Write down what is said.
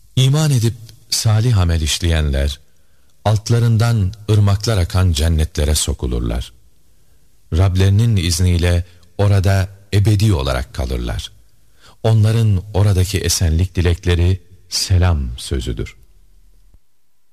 İman edip salih amel işleyenler, altlarından ırmaklar akan cennetlere sokulurlar. Rablerinin izniyle orada ebedi olarak kalırlar. Onların oradaki esenlik dilekleri selam sözüdür.